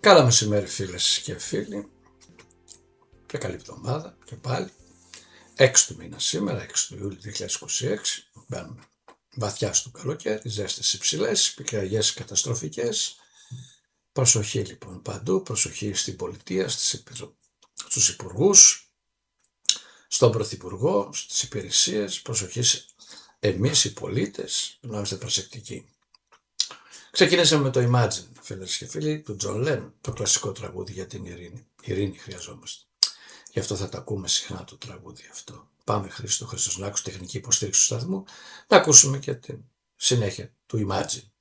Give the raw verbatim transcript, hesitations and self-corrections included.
Καλά μεσημέρι φίλες και φίλοι, και καλή εβδομάδα και πάλι. έξι του μήνα σήμερα, έξι του Ιούλη δύο χιλιάδες είκοσι έξι, μπαίνουμε βαθιά στο καλοκαίρι, ζέστες υψηλές, πικραγιές καταστροφικές. Προσοχή λοιπόν παντού, προσοχή στην πολιτεία, στις, στους υπουργούς, στον πρωθυπουργό, στις υπηρεσίες, προσοχή εμείς οι πολίτες, να είμαστε προσεκτικοί. Ξεκινήσαμε με το Imagine, φίλες και φίλοι, του John Lennon, το κλασικό τραγούδι για την ειρήνη. Ειρήνη χρειαζόμαστε. Γι' αυτό θα τα ακούμε συχνά το τραγούδι αυτό. Πάμε Χρήστο Χριστός Νάκος, τεχνική υποστήριξη του σταθμού, να ακούσουμε και την συνέχεια του Imagine.